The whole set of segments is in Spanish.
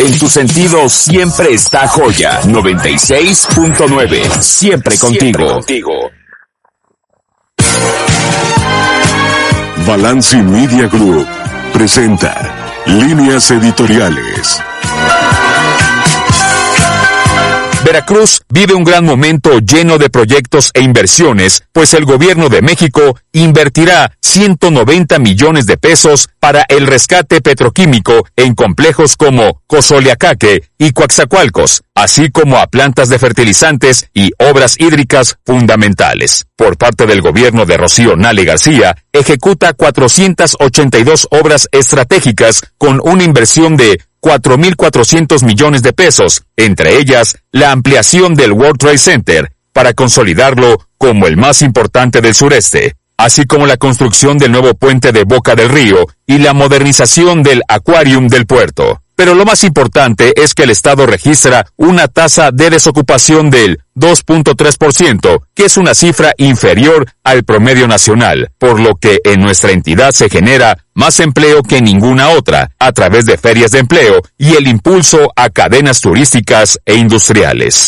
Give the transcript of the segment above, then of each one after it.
En tus sentidos siempre está Joya 96.9. Siempre contigo. Balanci Media Group presenta Líneas Editoriales. Veracruz vive un gran momento lleno de proyectos e inversiones, pues el gobierno de México invertirá 190 millones de pesos para el rescate petroquímico en complejos como Cozoleacaque y Coatzacoalcos, así como a plantas de fertilizantes y obras hídricas fundamentales. Por parte del gobierno de Rocío Nale García, ejecuta 482 obras estratégicas con una inversión de 4.400 millones de pesos, entre ellas la ampliación del World Trade Center para consolidarlo como el más importante del sureste, así como la construcción del nuevo puente de Boca del Río y la modernización del Aquarium del puerto. Pero lo más importante es que el Estado registra una tasa de desocupación del 2.3%, que es una cifra inferior al promedio nacional, por lo que en nuestra entidad se genera más empleo que en ninguna otra, a través de ferias de empleo y el impulso a cadenas turísticas e industriales.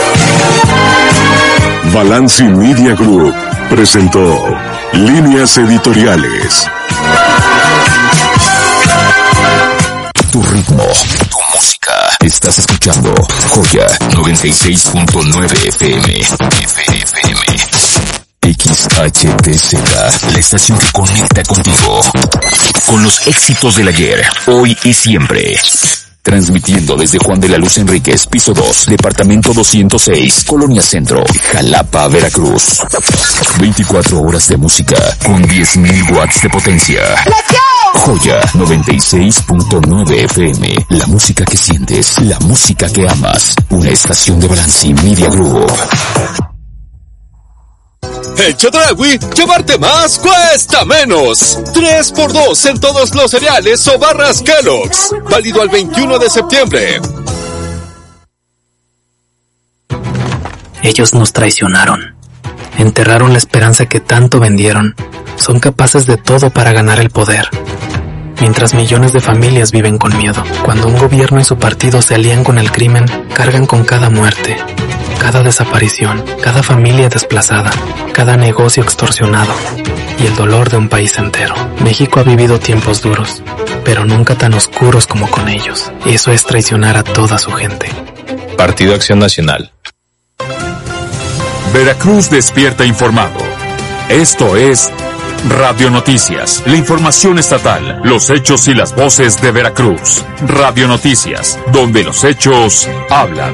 Balanci Media Group presentó Líneas Editoriales. Tu ritmo, tu música. Estás escuchando Joya 96.9 FM. XHTZ, la estación que conecta contigo. Con los éxitos del ayer, hoy y siempre. Transmitiendo desde Juan de la Luz Enríquez, piso 2, departamento 206, Colonia Centro, Jalapa, Veracruz. 24 horas de música con 10.000 watts de potencia. ¡Let's go! Joya 96.9 FM. La música que sientes, la música que amas. Una estación de Balanci Media Group. En Chedraui, llevarte más cuesta menos. 3x2 en todos los cereales o barras Kellogg's. Válido al 21 de septiembre. Ellos nos traicionaron. Enterraron la esperanza que tanto vendieron. Son capaces de todo para ganar el poder. Mientras millones de familias viven con miedo. Cuando un gobierno y su partido se alían con el crimen, cargan con cada muerte, cada desaparición, cada familia desplazada, cada negocio extorsionado y el dolor de un país entero. México ha vivido tiempos duros, pero nunca tan oscuros como con ellos. Eso es traicionar a toda su gente. Partido Acción Nacional. Veracruz despierta informado. Esto es Radio Noticias, la información estatal, los hechos y las voces de Veracruz. Radio Noticias, donde los hechos hablan.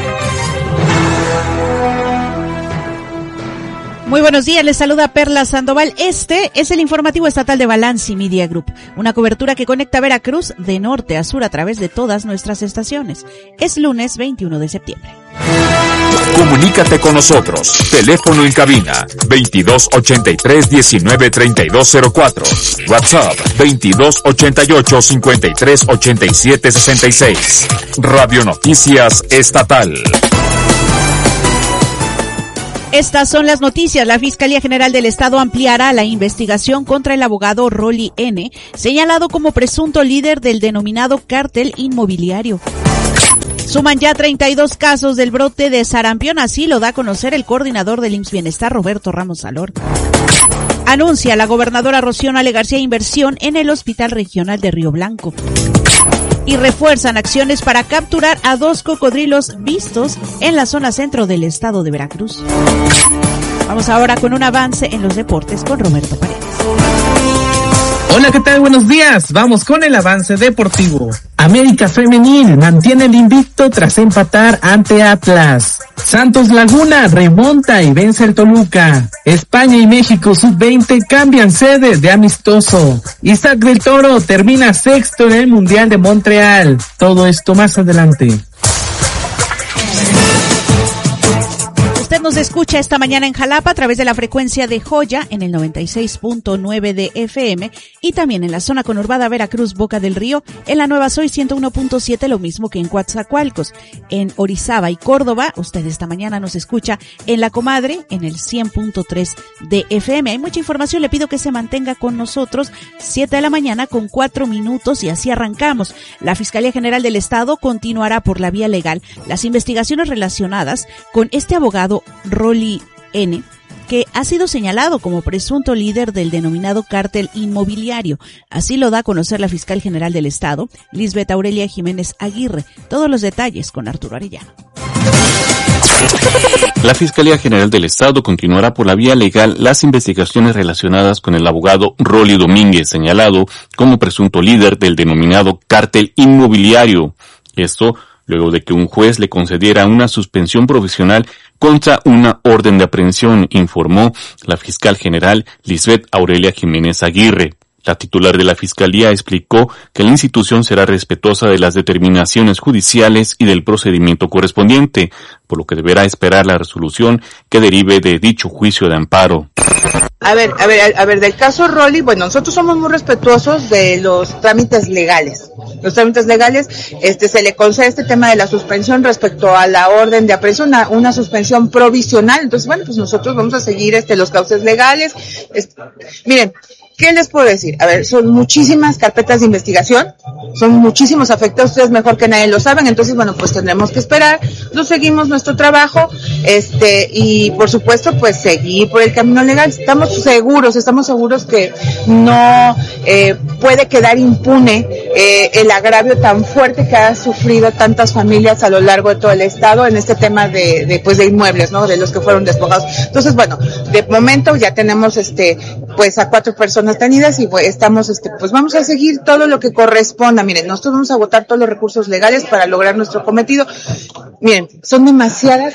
Muy buenos días, les saluda Perla Sandoval. Este es el informativo estatal de Balanci Media Group, una cobertura que conecta Veracruz de norte a sur a través de todas nuestras estaciones. Es lunes 21 de septiembre. Comunícate con nosotros. Teléfono en cabina 2283-193204. WhatsApp 2288-538766. Radio Noticias Estatal. Estas son las noticias. La Fiscalía General del Estado ampliará la investigación contra el abogado Rolly N., señalado como presunto líder del denominado cártel inmobiliario. Suman ya 32 casos del brote de sarampión, así lo da a conocer el coordinador del IMSS Bienestar, Roberto Ramos Salor. Anuncia la gobernadora Rocío Nale García inversión en el Hospital Regional de Río Blanco. Y refuerzan acciones para capturar a 2 cocodrilos vistos en la zona centro del estado de Veracruz. Vamos ahora con un avance en los deportes con Roberto Paredes. Hola, ¿qué tal? Buenos días. Vamos con el avance deportivo. América Femenil mantiene el invicto tras empatar ante Atlas. Santos Laguna remonta y vence al Toluca. España y México sub-20 cambian sede de amistoso. Isaac del Toro termina sexto en el Mundial de Montreal. Todo esto más adelante. Usted Usted nos escucha esta mañana en Jalapa a través de la frecuencia de Joya en el 96.9 de FM y también en la zona conurbada Veracruz, Boca del Río, en la Nueva Soy 101.7, lo mismo que en Coatzacoalcos. En Orizaba y Córdoba, usted esta mañana nos escucha en La Comadre en el 100.3 de FM. Hay mucha información, le pido que se mantenga con nosotros, 7 de la mañana con 4 minutos y así arrancamos. La Fiscalía General del Estado continuará por la vía legal las investigaciones relacionadas con este abogado Rolly N., que ha sido señalado como presunto líder del denominado cártel inmobiliario. Así lo da a conocer la Fiscal General del Estado, Lisbeth Aurelia Jiménez Aguirre. Todos los detalles con Arturo Arellano. La Fiscalía General del Estado continuará por la vía legal las investigaciones relacionadas con el abogado Rolly Domínguez, señalado como presunto líder del denominado cártel inmobiliario. Esto luego de que un juez le concediera una suspensión provisional contra una orden de aprehensión, informó la fiscal general Lisbeth Aurelia Jiménez Aguirre. La titular de la Fiscalía explicó que la institución será respetuosa de las determinaciones judiciales y del procedimiento correspondiente, por lo que deberá esperar la resolución que derive de dicho juicio de amparo. A ver, del caso Rolly, bueno, nosotros somos muy respetuosos de los trámites legales. Los trámites legales, se le concede este tema de la suspensión respecto a la orden de aprehensión, una suspensión provisional. Entonces, bueno, pues nosotros vamos a seguir, los cauces legales. Miren, ¿qué les puedo decir? A ver, son muchísimas carpetas de investigación, son muchísimos afectados, ustedes mejor que nadie lo saben, entonces, bueno, pues tendremos que esperar, nos seguimos nuestro trabajo, y por supuesto, pues seguir por el camino legal. Estamos seguros que no puede quedar impune el agravio tan fuerte que han sufrido tantas familias a lo largo de todo el estado en este tema de inmuebles, ¿no? De los que fueron despojados. Entonces, bueno, de momento ya tenemos pues a 4 personas detenidas y pues estamos pues vamos a seguir todo lo que corresponda. Miren, nosotros vamos a agotar todos los recursos legales para lograr nuestro cometido. Miren, son demasiadas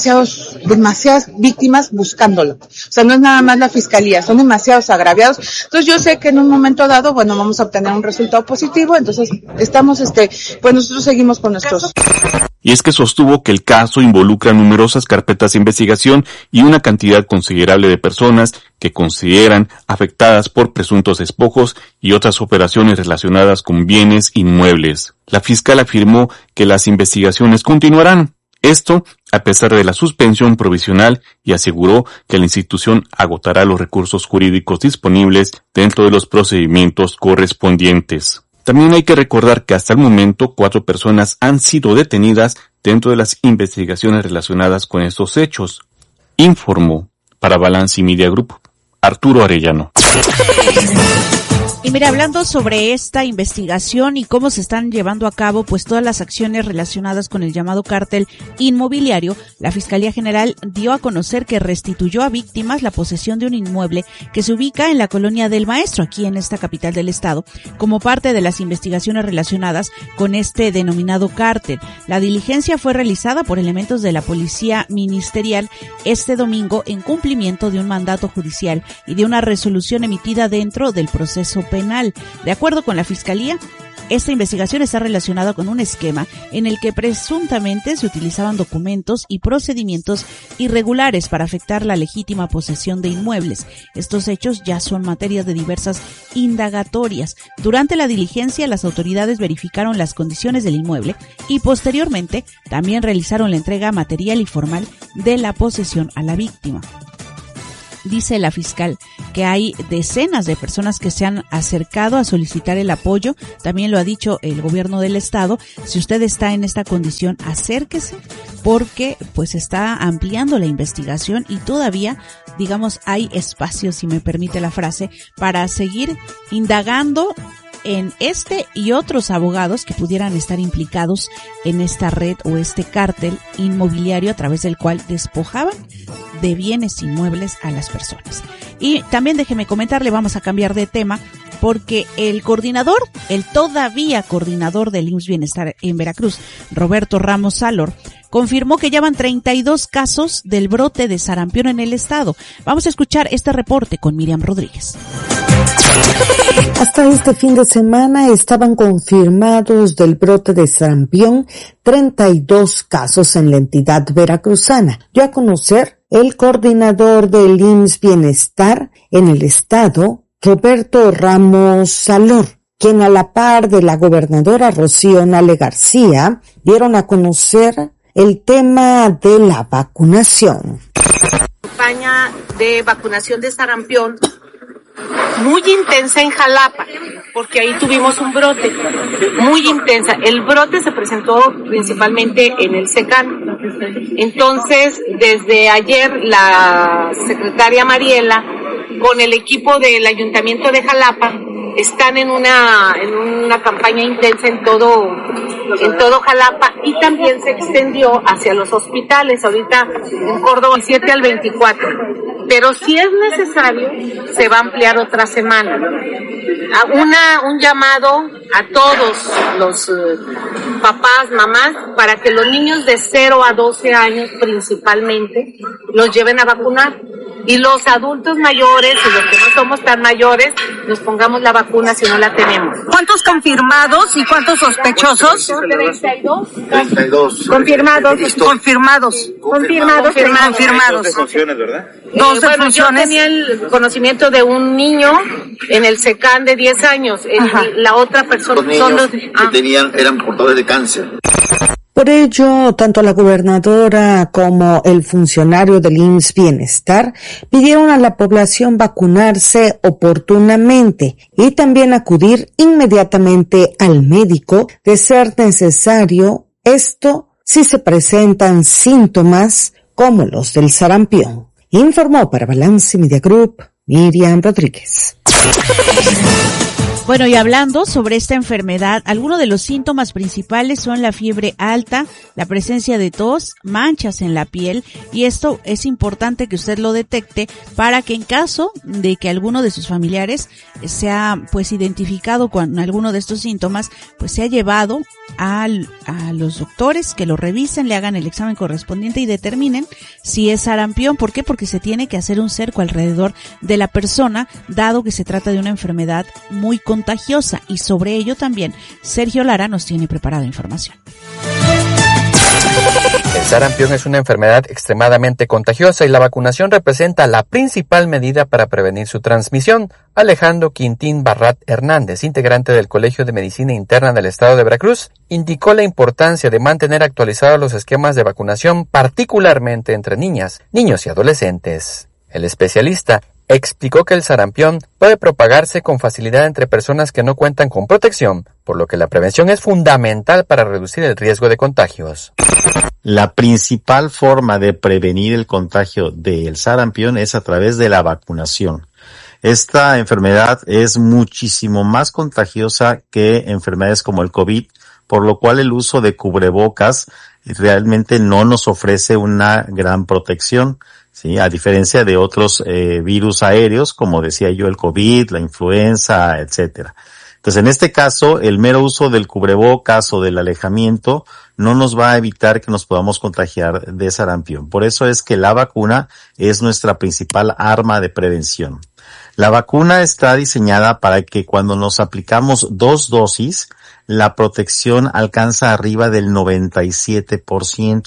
víctimas buscándolo. O sea, no es nada más la fiscalía, son demasiados agraviados. Entonces yo sé que en un momento dado, bueno, vamos a obtener un resultado positivo, entonces estamos pues nosotros seguimos con nuestros. Y es que sostuvo que el caso involucra numerosas carpetas de investigación y una cantidad considerable de personas que consideran afectadas por presuntos despojos y otras operaciones relacionadas con bienes inmuebles. La fiscal afirmó que las investigaciones continuarán. Esto a pesar de la suspensión provisional, y aseguró que la institución agotará los recursos jurídicos disponibles dentro de los procedimientos correspondientes. También hay que recordar que hasta el momento 4 personas han sido detenidas dentro de las investigaciones relacionadas con estos hechos, informó para Balance Media Group Arturo Arellano. Y mira, hablando sobre esta investigación y cómo se están llevando a cabo pues todas las acciones relacionadas con el llamado cártel inmobiliario, la Fiscalía General dio a conocer que restituyó a víctimas la posesión de un inmueble que se ubica en la Colonia del Maestro, aquí en esta capital del estado, como parte de las investigaciones relacionadas con este denominado cártel. La diligencia fue realizada por elementos de la Policía Ministerial este domingo en cumplimiento de un mandato judicial y de una resolución emitida dentro del proceso penal. De acuerdo con la Fiscalía, esta investigación está relacionada con un esquema en el que presuntamente se utilizaban documentos y procedimientos irregulares para afectar la legítima posesión de inmuebles. Estos hechos ya son materia de diversas indagatorias. Durante la diligencia, las autoridades verificaron las condiciones del inmueble y posteriormente también realizaron la entrega material y formal de la posesión a la víctima. Dice la fiscal que hay decenas de personas que se han acercado a solicitar el apoyo. También lo ha dicho el gobierno del estado. Si usted está en esta condición, acérquese, porque pues está ampliando la investigación y todavía, digamos, hay espacio, si me permite la frase, para seguir indagando en este y otros abogados que pudieran estar implicados en esta red o este cártel inmobiliario a través del cual despojaban de bienes inmuebles a las personas. Y también déjeme comentarle, vamos a cambiar de tema, porque el todavía coordinador del IMSS Bienestar en Veracruz, Roberto Ramos Salor, confirmó que ya van 32 casos del brote de sarampión en el estado. Vamos a escuchar este reporte con Miriam Rodríguez. Hasta este fin de semana estaban confirmados del brote de sarampión 32 casos en la entidad veracruzana. Dio a conocer el coordinador del IMSS Bienestar en el estado, Roberto Ramos Salor, quien a la par de la gobernadora Rocío Nale García dieron a conocer el tema de la vacunación. Campaña de vacunación de sarampión muy intensa en Jalapa, porque ahí tuvimos un brote muy intensa. El brote se presentó principalmente en el SECAN. Entonces, desde ayer la secretaria Mariela con el equipo del Ayuntamiento de Jalapa están en una campaña intensa en todo Jalapa, y también se extendió hacia los hospitales, ahorita en Córdoba 7 al 24. Pero si es necesario, se va a ampliar otra semana. Un llamado a todos los papás, mamás, para que los niños de 0 a 12 años principalmente los lleven a vacunar. Y los adultos mayores, y los que no somos tan mayores, nos pongamos la vacuna si no la tenemos. ¿Cuántos confirmados y cuántos sospechosos? 32. 32. Confirmados. Confirmados. Dos defunciones, ¿verdad? Dos defunciones. Yo tenía el conocimiento de un niño en el SECAN de 10 años. La otra persona... Los niños que eran portadores de cáncer. Por ello, tanto la gobernadora como el funcionario del IMSS Bienestar pidieron a la población vacunarse oportunamente y también acudir inmediatamente al médico de ser necesario, esto si se presentan síntomas como los del sarampión. Informó para Balance Media Group, Miriam Rodríguez. Bueno, y hablando sobre esta enfermedad, algunos de los síntomas principales son la fiebre alta, la presencia de tos, manchas en la piel, y esto es importante que usted lo detecte para que en caso de que alguno de sus familiares sea pues identificado con alguno de estos síntomas, pues sea llevado a los doctores que lo revisen, le hagan el examen correspondiente y determinen si es sarampión. ¿Por qué? Porque se tiene que hacer un cerco alrededor de la persona, dado que se trata de una enfermedad muy contagiosa, y sobre ello también Sergio Lara nos tiene preparada información. El sarampión es una enfermedad extremadamente contagiosa y la vacunación representa la principal medida para prevenir su transmisión. Alejandro Quintín Barrat Hernández, integrante del Colegio de Medicina Interna del Estado de Veracruz, indicó la importancia de mantener actualizados los esquemas de vacunación, particularmente entre niñas, niños y adolescentes. El especialista explicó que el sarampión puede propagarse con facilidad entre personas que no cuentan con protección, por lo que la prevención es fundamental para reducir el riesgo de contagios. La principal forma de prevenir el contagio del sarampión es a través de la vacunación. Esta enfermedad es muchísimo más contagiosa que enfermedades como el COVID, por lo cual el uso de cubrebocas realmente no nos ofrece una gran protección, ¿sí? A diferencia de otros virus aéreos, como decía yo, el COVID, la influenza, etcétera. Entonces, en este caso, el mero uso del cubrebocas o del alejamiento no nos va a evitar que nos podamos contagiar de sarampión. Por eso es que la vacuna es nuestra principal arma de prevención. La vacuna está diseñada para que cuando nos aplicamos 2 dosis, la protección alcanza arriba del 97%.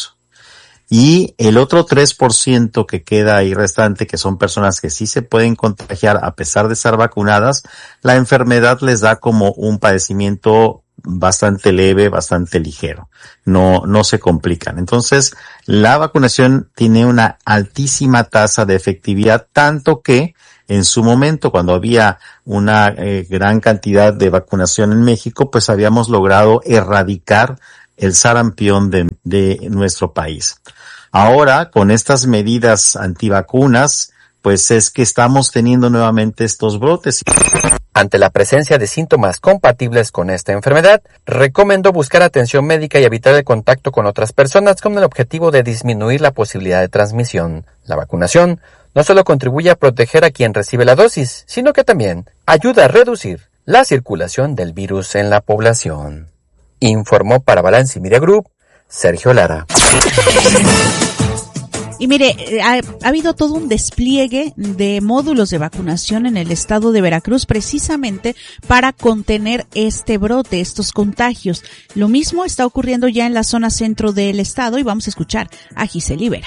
Y el otro 3% que queda ahí restante, que son personas que sí se pueden contagiar a pesar de estar vacunadas, la enfermedad les da como un padecimiento bastante leve, bastante ligero. No se complican. Entonces, la vacunación tiene una altísima tasa de efectividad, tanto que en su momento, cuando había una gran cantidad de vacunación en México, pues habíamos logrado erradicar el sarampión de nuestro país. Ahora, con estas medidas antivacunas, pues es que estamos teniendo nuevamente estos brotes. Ante la presencia de síntomas compatibles con esta enfermedad, recomendó buscar atención médica y evitar el contacto con otras personas con el objetivo de disminuir la posibilidad de transmisión. La vacunación no solo contribuye a proteger a quien recibe la dosis, sino que también ayuda a reducir la circulación del virus en la población. Informó para Balance Media Group, Sergio Lara. Y mire, ha habido todo un despliegue de módulos de vacunación en el estado de Veracruz precisamente para contener este brote, estos contagios. Lo mismo está ocurriendo ya en la zona centro del estado y vamos a escuchar a Giselle Ibera.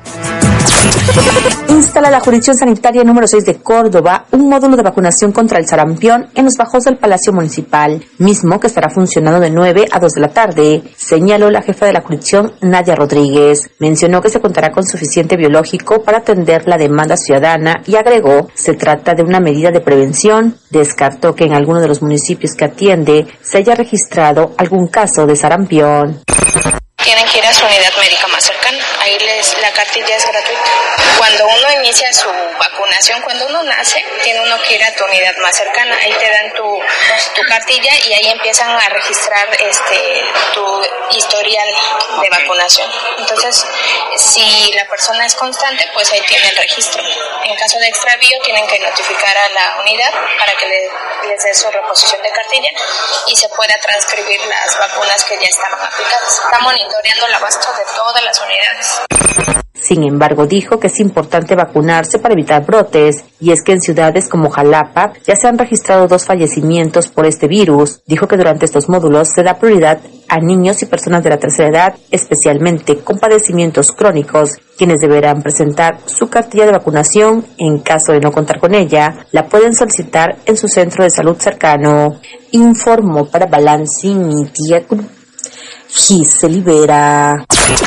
Instala la jurisdicción sanitaria número 6 de Córdoba un módulo de vacunación contra el sarampión en los bajos del Palacio Municipal, mismo que estará funcionando de 9 a 2 de la tarde, señaló la jefa de la jurisdicción, Nadia Rodríguez. Mencionó que se contará con suficiente biológico para atender la demanda ciudadana y agregó, se trata de una medida de prevención. Descartó que en alguno de los municipios que atiende se haya registrado algún caso de sarampión. Tienen que ir a su unidad médica más cercana, ahí la cartilla es gratuita. Cuando uno inicia su vacunación, cuando uno nace, tiene uno que ir a tu unidad más cercana, ahí te dan tu cartilla y ahí empiezan a registrar tu historial de vacunación. Entonces, si la persona es constante, pues ahí tiene el registro. En caso de extravío, tienen que notificar a la unidad para que les dé su reposición de cartilla y se pueda transcribir las vacunas que ya estaban aplicadas. Está monitoreando el abasto de todas las unidades. Sin embargo, dijo que es importante vacunarse para evitar brotes, y es que en ciudades como Jalapa ya se han registrado 2 fallecimientos por este virus. Dijo que durante estos módulos se da prioridad a niños y personas de la tercera edad, especialmente con padecimientos crónicos, quienes deberán presentar su cartilla de vacunación. En caso de no contar con ella, la pueden solicitar en su centro de salud cercano. Informó para Balance Media Group, Giselle Ibera.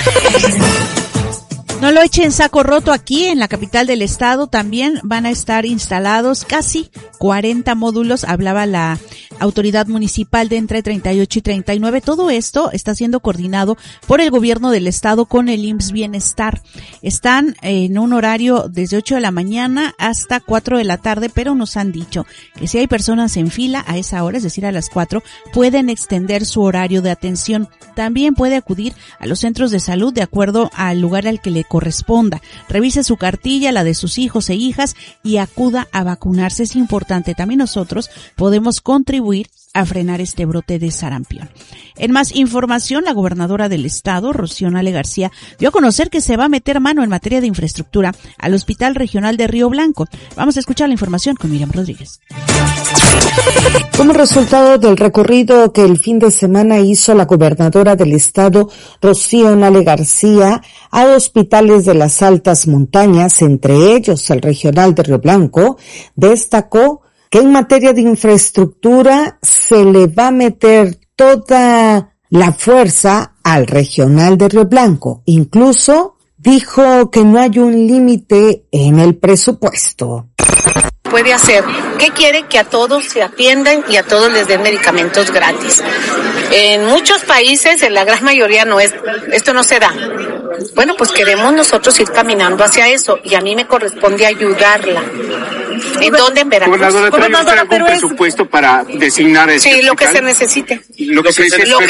No lo echen saco roto. Aquí en la capital del estado también van a estar instalados casi 40 módulos. Hablaba la autoridad municipal de entre 38 y 39. Todo esto está siendo coordinado por el gobierno del estado con el IMSS Bienestar. Están en un horario desde 8 de la mañana hasta 4 de la tarde, pero nos han dicho que si hay personas en fila a esa hora, es decir, a las 4, pueden extender su horario de atención. También puede acudir a los centros de salud de acuerdo al lugar al que le corresponda. Revise su cartilla, la de sus hijos e hijas, y acuda a vacunarse. Es importante. También nosotros podemos contribuir a frenar este brote de sarampión. En más información, la gobernadora del estado, Rocío Nale García, dio a conocer que se va a meter mano en materia de infraestructura al Hospital Regional de Río Blanco. Vamos a escuchar la información con Miriam Rodríguez. Como resultado del recorrido que el fin de semana hizo la gobernadora del estado, Rocío Nale García, a hospitales de las altas montañas, entre ellos el Regional de Río Blanco, destacó que en materia de infraestructura se le va a meter toda la fuerza al Regional de Río Blanco. Incluso dijo que no hay un límite en el presupuesto. Puede hacer. ¿Qué quiere? Que a todos se atiendan y a todos les den medicamentos gratis. En muchos países, en la gran mayoría esto no se da. Bueno, pues queremos nosotros ir caminando hacia eso y a mí me corresponde ayudarla. ¿En dónde? En Veracruz. Gobernadora, ¿pero algún presupuesto para designar este hospital? Sí, lo que se necesite. Lo que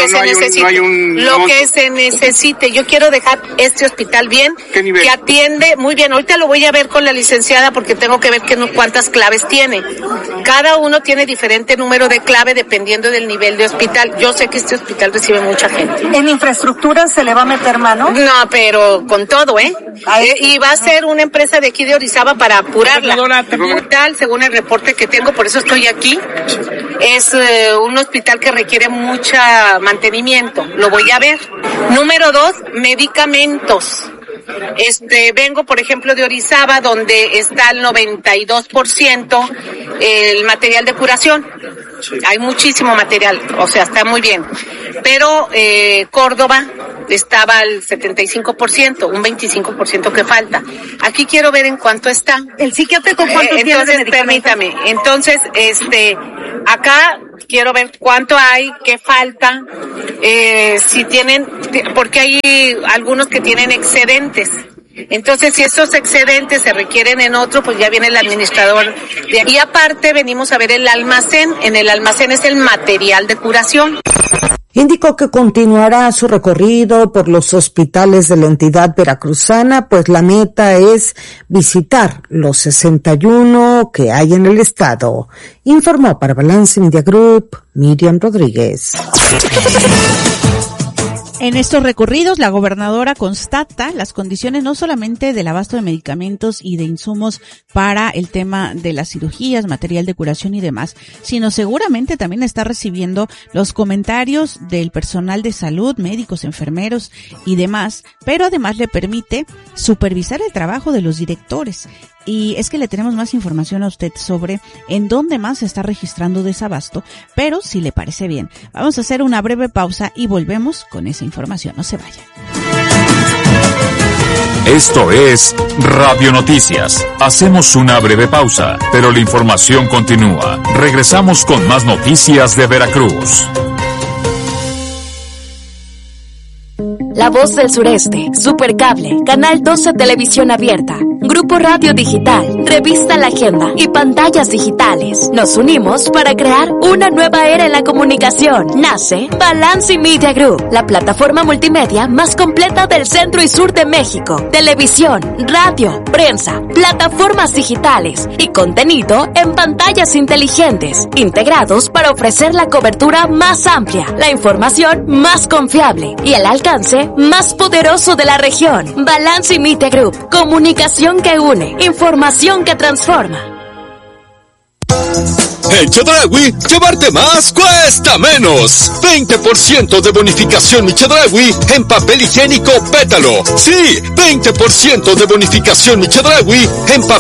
se necesite. Yo quiero dejar este hospital bien, que atiende muy bien. Ahorita lo voy a ver con la licenciada porque tengo que ver cuántas claves tiene. Cada uno tiene diferente número de clave dependiendo del nivel de hospital. Yo sé que este hospital recibe mucha gente. ¿En infraestructura se le va a meter mano? No, pero con todo, y va a ser una empresa de aquí de Orizaba para apurarla. Tal, según el reporte que tengo, por eso estoy aquí, es un hospital que requiere mucho mantenimiento. Lo voy a ver. Número 2, medicamentos. Vengo, por ejemplo, de Orizaba, donde está el 92% el material de curación. Hay muchísimo material, o sea, está muy bien. Pero Córdoba estaba al 75%, un 25% que falta. Aquí quiero ver en cuánto está. ¿El psiquiátrico cuánto tiene de medicamentos? Permítame. Entonces, acá quiero ver cuánto hay, qué falta, si tienen, porque hay algunos que tienen excedentes. Entonces, si esos excedentes se requieren en otro, pues ya viene el administrador. Y aparte venimos a ver el almacén. En el almacén es el material de curación. Indicó que continuará su recorrido por los hospitales de la entidad veracruzana, pues la meta es visitar los 61 que hay en el estado. Informó para Balance Media Group, Miriam Rodríguez. En estos recorridos, la gobernadora constata las condiciones no solamente del abasto de medicamentos y de insumos para el tema de las cirugías, material de curación y demás, sino seguramente también está recibiendo los comentarios del personal de salud, médicos, enfermeros y demás, pero además le permite supervisar el trabajo de los directores. Y es que le tenemos más información a usted sobre en dónde más se está registrando desabasto, pero si le parece bien, vamos a hacer una breve pausa y volvemos con esa información. No se vaya. Esto es Radio Noticias. Hacemos una breve pausa, pero la información continúa. Regresamos con más noticias de Veracruz. La Voz del Sureste, Supercable, Canal 12 Televisión Abierta, Grupo Radio Digital, Revista La Agenda y Pantallas Digitales. Nos unimos para crear una nueva era en la comunicación. Nace Balance Media Group, la plataforma multimedia más completa del centro y sur de México. Televisión, radio, prensa, plataformas digitales y contenido en pantallas inteligentes, integrados para ofrecer la cobertura más amplia, la información más confiable y el alcance más poderoso de la región. Balance Media Group, comunicación que une, información que transforma. En Chedraui, llevarte más cuesta menos. 20% de bonificación mi Chedraui en papel higiénico Pétalo. Sí, 20% de bonificación mi Chedraui en papel